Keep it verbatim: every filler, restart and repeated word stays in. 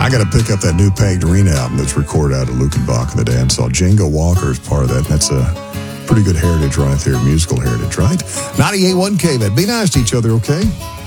I got to pick up that new Peg Dorina album that's recorded out of Lukenbach and the dance hall. Django Walker is part of that. That's a pretty good heritage right there, musical heritage, right? ninety-eight point one K V E D. Be nice to each other, okay?